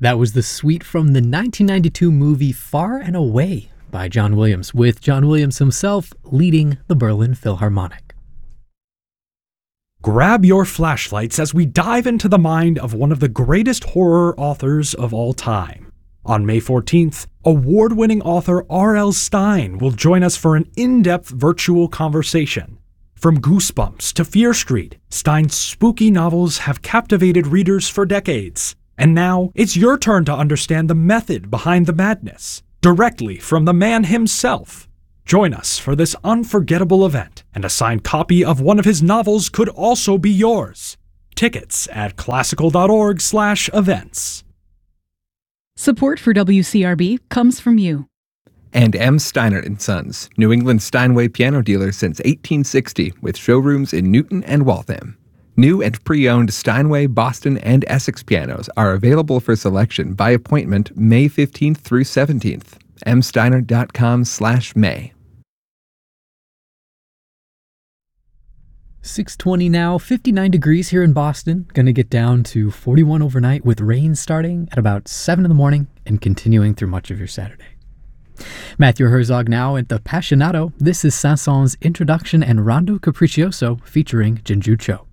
That was the suite from the 1992 movie Far and Away by John Williams, with John Williams himself leading the Berlin Philharmonic. Grab your flashlights as we dive into the mind of one of the greatest horror authors of all time. On May 14th, award-winning author R.L. Stine will join us for an in-depth virtual conversation. From Goosebumps to Fear Street, Stine's spooky novels have captivated readers for decades. And now, it's your turn to understand the method behind the madness, directly from the man himself. Join us for this unforgettable event, and a signed copy of one of his novels could also be yours. Tickets at classical.org/events. Support for WCRB comes from you. And M. Steiner & Sons, New England Steinway piano dealer since 1860, with showrooms in Newton and Waltham. New and pre-owned Steinway, Boston, and Essex pianos are available for selection by appointment May 15th through 17th. msteiner.com/May. 6:20 now, 59 degrees here in Boston. Going to get down to 41 overnight with rain starting at about 7 in the morning and continuing through much of your Saturday. Matthew Herzog now at the Passionato. This is Saint-Saëns' Introduction and Rondo Capriccioso featuring Jinju Cho.